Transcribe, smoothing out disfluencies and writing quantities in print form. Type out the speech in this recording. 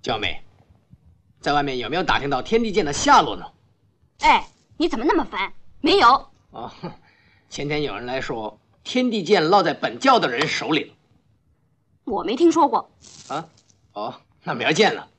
娇妹，在外面有没有打听到天地剑的下落呢？ 哎，你怎么那么烦？没有。 哦，前天有人来说天地剑落在本教的人手里了。 我没听说过。 啊？哦，那苗见了。